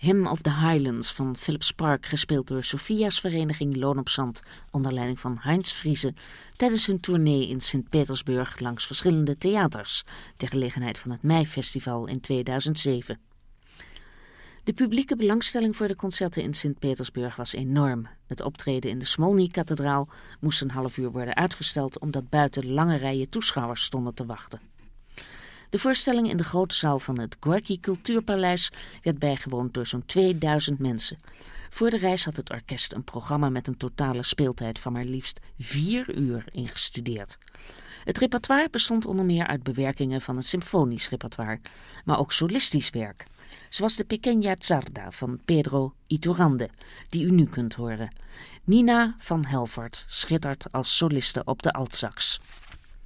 Hymn of the Highlands van Philip Spark, gespeeld door Sophia's vereniging Loon op Zand onder leiding van Heinz Friese tijdens hun tournee in Sint-Petersburg langs verschillende theaters ter gelegenheid van het Meifestival in 2007. De publieke belangstelling voor de concerten in Sint-Petersburg was enorm. Het optreden in de Smolny-kathedraal moest een half uur worden uitgesteld omdat buiten lange rijen toeschouwers stonden te wachten. De voorstelling in de grote zaal van het Gorky Cultuurpaleis werd bijgewoond door zo'n 2000 mensen. Voor de reis had het orkest een programma met een totale speeltijd van maar liefst 4 uur ingestudeerd. Het repertoire bestond onder meer uit bewerkingen van het symfonisch repertoire, maar ook solistisch werk. Zoals de Pequeña Tzarda van Pedro Iturralde, die u nu kunt horen. Nina van Helvoort schittert als soliste op de altsax.